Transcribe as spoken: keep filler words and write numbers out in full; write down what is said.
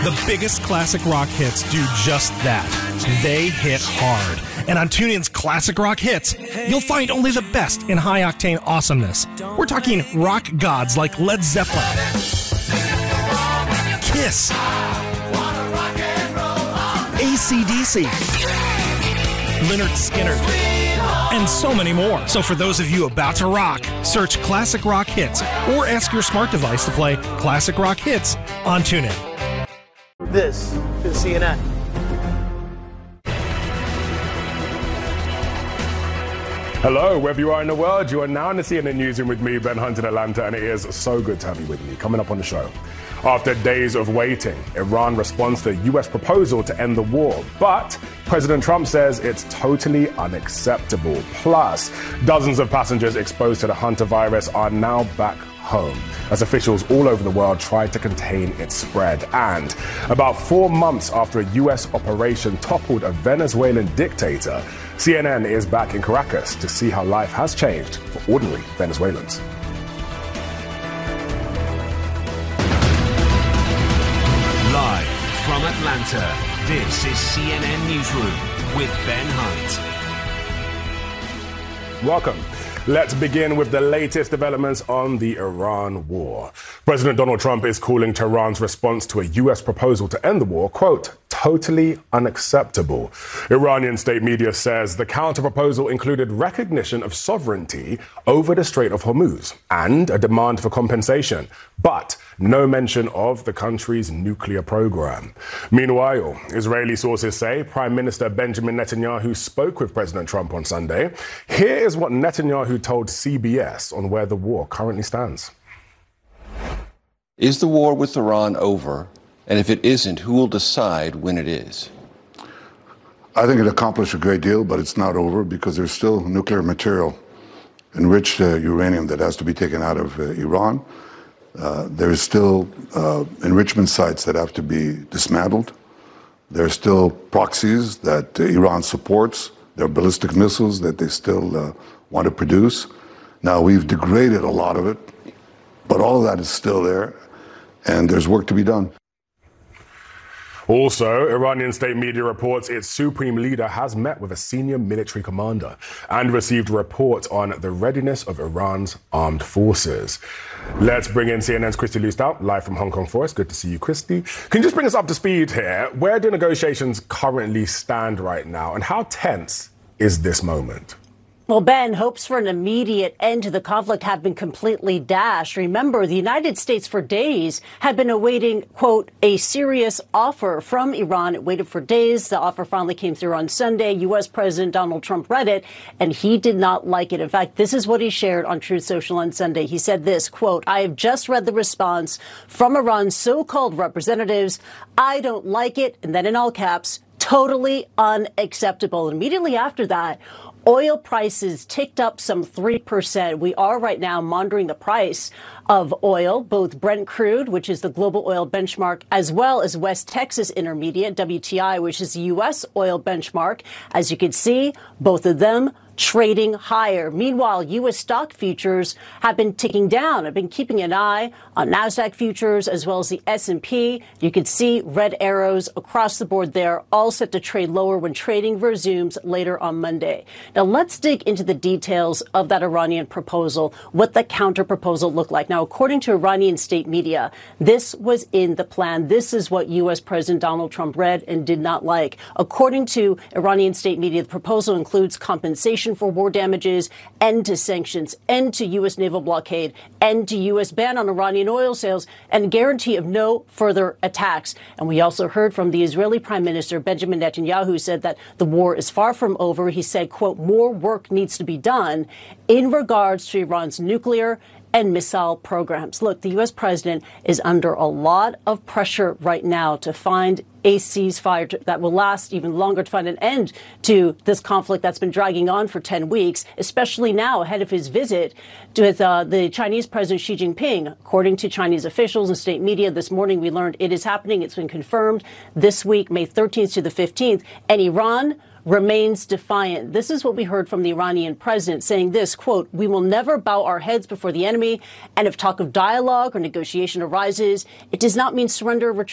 The biggest classic rock hits do just that. They hit hard. And on TuneIn's Classic Rock Hits, you'll find only the best in high-octane awesomeness. We're talking rock gods like Led Zeppelin, Kiss, A C D C, Lynyrd Skynyrd, and so many more. So for those of you about to rock, search Classic Rock Hits or ask your smart device to play Classic Rock Hits on TuneIn. This is C N N. Hello, wherever you are in the world, you are now in the C N N Newsroom with me, Ben Hunt in Atlanta, and it is so good to have you with me. Coming up on the show, after days of waiting, Iran responds to U S proposal to end the war, but President Trump says it's totally unacceptable. Plus, dozens of passengers exposed to the Hunter virus are now back home as officials all over the world try to contain its spread. And about four months after a U S operation toppled a Venezuelan dictator, C N N is back in Caracas to see how life has changed for ordinary Venezuelans. Live from Atlanta, this is C N N Newsroom with Ben Hunt. Welcome. Let's begin with the latest developments on the Iran war. President Donald Trump is calling Tehran's response to a U S proposal to end the war, quote, totally unacceptable. Iranian state media says the counter-proposal included recognition of sovereignty over the Strait of Hormuz and a demand for compensation, but no mention of the country's nuclear program. Meanwhile, Israeli sources say Prime Minister Benjamin Netanyahu spoke with President Trump on Sunday. Here is what Netanyahu told C B S on where the war currently stands. Is the war with Iran over? And if it isn't, who will decide when it is? I think it accomplished a great deal, but it's not over because there's still nuclear material, enriched uh, uranium that has to be taken out of uh, Iran. Uh, there's still uh, enrichment sites that have to be dismantled. There's still proxies that uh, Iran supports. There are ballistic missiles that they still uh, want to produce. Now, we've degraded a lot of it, but all of that is still there, and there's work to be done. Also, Iranian state media reports its supreme leader has met with a senior military commander and received a report on the readiness of Iran's armed forces. Let's bring in C N N's Christy Lustau, live from Hong Kong for us. Good to see you, Christy. Can you just bring us up to speed here? Where do negotiations currently stand right now, and how tense is this moment? Well, Ben, hopes for an immediate end to the conflict have been completely dashed. Remember, the United States for days had been awaiting, quote, a serious offer from Iran. It waited for days. The offer finally came through on Sunday. U S. President Donald Trump read it, and he did not like it. In fact, this is what he shared on Truth Social on Sunday. He said this, quote, I have just read the response from Iran's so-called representatives. I don't like it. And then in all caps, totally unacceptable. And immediately after that, oil prices ticked up some three percent. We are right now monitoring the price of oil, both Brent crude, which is the global oil benchmark, as well as West Texas Intermediate, W T I, which is the U S oil benchmark. As you can see, both of them trading higher. Meanwhile, U S stock futures have been ticking down. I've been keeping an eye on NASDAQ futures as well as the S and P. You can see red arrows across the board there, all set to trade lower when trading resumes later on Monday. Now, let's dig into the details of that Iranian proposal, what the counter proposal looked like. Now, according to Iranian state media, this was in the plan. This is what U S. President Donald Trump read and did not like. According to Iranian state media, the proposal includes compensation for war damages, end to sanctions, end to U S naval blockade, end to U S ban on Iranian oil sales, and guarantee of no further attacks. And we also heard from the Israeli Prime Minister Benjamin Netanyahu, who said that the war is far from over. He said, quote, more work needs to be done in regards to Iran's nuclear and missile programs. Look, the U S president is under a lot of pressure right now to find a ceasefire that will last even longer, to find an end to this conflict that's been dragging on for ten weeks, especially now ahead of his visit with uh, the Chinese President Xi Jinping. According to Chinese officials and state media this morning, we learned it is happening. It's been confirmed this week, May thirteenth to the fifteenth, and Iran remains defiant. This is what we heard from the Iranian president saying this, quote, we will never bow our heads before the enemy. And if talk of dialogue or negotiation arises, it does not mean surrender or retreat.